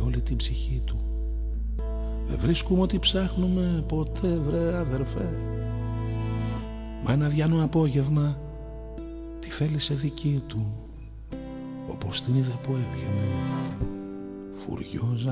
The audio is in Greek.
όλη την ψυχή του. Δεν βρίσκουμε ό,τι ψάχνουμε ποτέ, βρε αδερφέ. Μα ένα διάνο απόγευμα τη θέλησε δική του, όπως την είδε που έβγαινε φουριόζα